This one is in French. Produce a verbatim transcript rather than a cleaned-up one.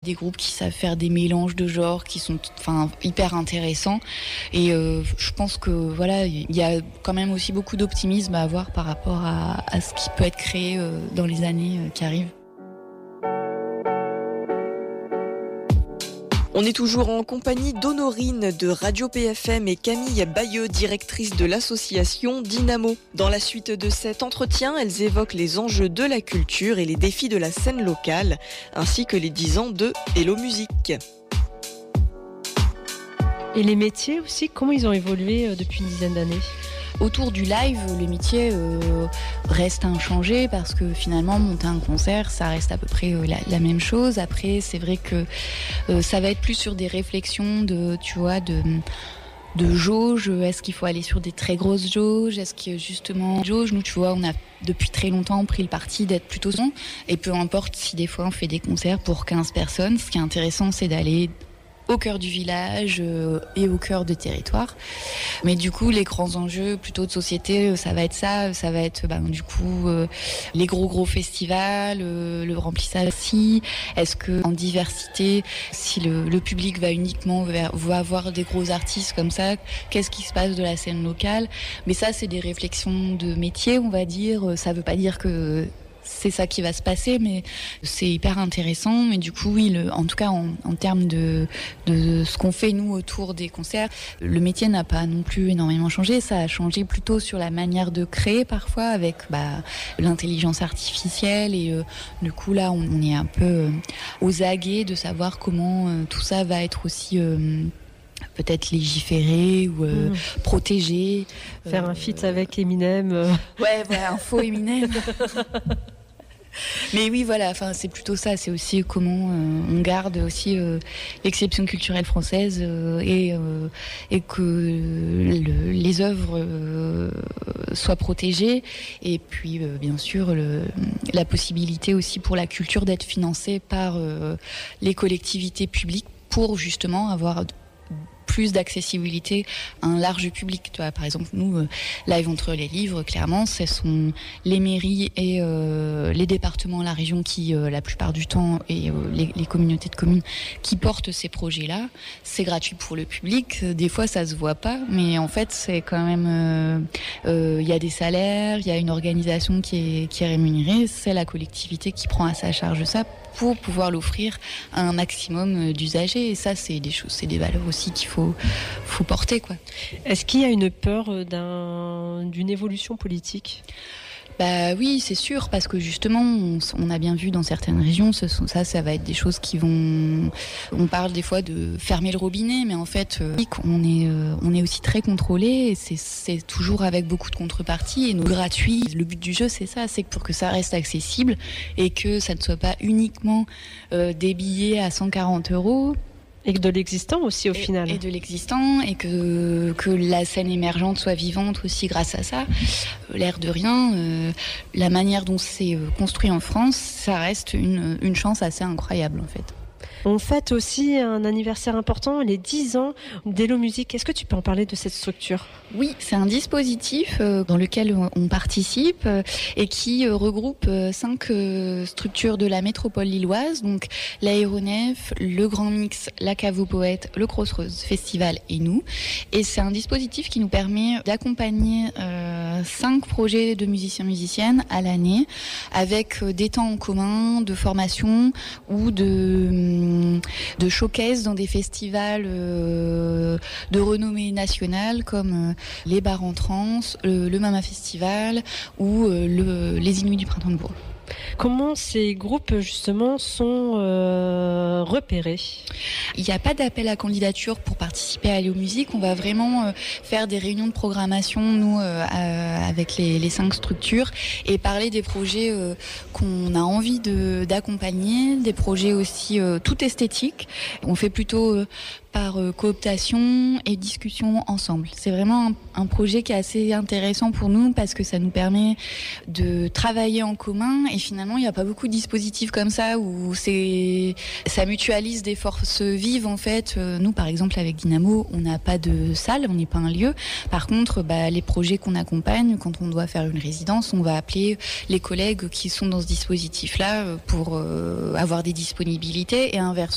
des groupes qui savent faire des mélanges de genres qui sont enfin hyper intéressants. Et euh, je pense que voilà, il y a quand même aussi beaucoup d'optimisme à avoir par rapport à, à ce qui peut être créé euh, dans les années euh, qui arrivent. On est toujours en compagnie d'Honorine de Radio P F M et Camille Bayeux, directrice de l'association Dynamo. Dans la suite de cet entretien, elles évoquent les enjeux de la culture et les défis de la scène locale, ainsi que les dix ans de Hello Musique. Et les métiers aussi, comment ils ont évolué depuis une dizaine d'années ? Autour du live, les métiers euh, restent inchangés parce que finalement, monter un concert, ça reste à peu près euh, la, la même chose. Après, c'est vrai que euh, ça va être plus sur des réflexions de, tu vois, de... de jauge, est-ce qu'il faut aller sur des très grosses jauges, est-ce que justement jauge, nous tu vois on a depuis très longtemps pris le parti d'être plutôt son et peu importe si des fois on fait des concerts pour quinze personnes, ce qui est intéressant c'est d'aller au cœur du village euh, et au cœur de territoire. Mais du coup, les grands enjeux plutôt de société, ça va être ça, ça va être ben, du coup euh, les gros gros festivals, euh, le remplissage aussi. Est-ce que en diversité, si le, le public va uniquement vers, va avoir des gros artistes comme ça, qu'est-ce qui se passe de la scène locale ? Mais ça, c'est des réflexions de métier, on va dire. Ça veut pas dire que c'est ça qui va se passer, mais c'est hyper intéressant. Mais du coup, oui, le, en tout cas, en, en termes de, de ce qu'on fait, nous, autour des concerts, le métier n'a pas non plus énormément changé. Ça a changé plutôt sur la manière de créer, parfois, avec bah, l'intelligence artificielle. Et euh, du coup, là, on, on est un peu euh, aux aguets de savoir comment euh, tout ça va être aussi... Euh, peut-être légiférer ou euh, mmh. protéger. Faire euh, un feat avec Eminem. Euh... Ouais, voilà, un faux Eminem. Mais oui, voilà, enfin, c'est plutôt ça. C'est aussi comment euh, on garde aussi euh, l'exception culturelle française euh, et, euh, et que le, les œuvres euh, soient protégées. Et puis, euh, bien sûr, le, la possibilité aussi pour la culture d'être financée par euh, les collectivités publiques pour justement avoir plus d'accessibilité à un large public. Tu vois, par exemple, nous, euh, Live Entre les Livres, clairement, ce sont les mairies et euh, les départements, la région qui, euh, la plupart du temps, et euh, les, les communautés de communes qui portent ces projets-là. C'est gratuit pour le public. Des fois, ça se voit pas, mais en fait, c'est quand même... Il euh, euh, y a des salaires, il y a une organisation qui est, qui est rémunérée. C'est la collectivité qui prend à sa charge ça pour pouvoir l'offrir à un maximum d'usagers. Et ça, c'est des choses, c'est des valeurs aussi qu'il faut, faut porter, quoi. Est-ce qu'il y a une peur d'un, d'une évolution politique ? Bah oui, c'est sûr, parce que justement, on, on a bien vu dans certaines régions, ce sont, ça, ça va être des choses qui vont... On parle des fois de fermer le robinet, mais en fait, euh, on est, euh, on est aussi très contrôlé, et c'est, c'est toujours avec beaucoup de contreparties, et nous, gratuit. Le but du jeu, c'est ça, c'est que pour que ça reste accessible, et que ça ne soit pas uniquement euh, des billets à cent quarante euros, et de l'existant aussi au et, final. Et de l'existant, et que, que la scène émergente soit vivante aussi grâce à ça. L'air de rien, euh, la manière dont c'est construit en France, ça reste une, une chance assez incroyable en fait. On fête aussi un anniversaire important, les dix ans d'Hello Musique. Est-ce que tu peux en parler de cette structure ? Oui, c'est un dispositif euh, dans lequel on participe euh, et qui euh, regroupe euh, cinq euh, structures de la métropole lilloise, donc l'Aéronef, le Grand Mix, la Cave aux Poètes, le Crossroads Festival et nous. Et c'est un dispositif qui nous permet d'accompagner euh, cinq projets de musiciens-musiciennes à l'année avec euh, des temps en commun, de formation ou de... de showcase dans des festivals euh, de renommée nationale comme euh, les Bars en Trance, le, le Mama Festival ou euh, le, les Inuits du Printemps de Bourg. Comment ces groupes justement sont euh, repérés ? Il n'y a pas d'appel à candidature pour participer à Hello Musique. On va vraiment euh, faire des réunions de programmation, nous, euh, euh, avec les, les cinq structures, et parler des projets euh, qu'on a envie de, d'accompagner, des projets aussi euh, tout esthétiques. On fait plutôt... Euh, par euh, cooptation et discussion ensemble. C'est vraiment un, un projet qui est assez intéressant pour nous parce que ça nous permet de travailler en commun et finalement il n'y a pas beaucoup de dispositifs comme ça où c'est, ça mutualise des forces vives en fait. Euh, nous par exemple avec Dynamo on n'a pas de salle, on n'est pas un lieu. Par contre bah, les projets qu'on accompagne, quand on doit faire une résidence, on va appeler les collègues qui sont dans ce dispositif là pour euh, avoir des disponibilités et inversement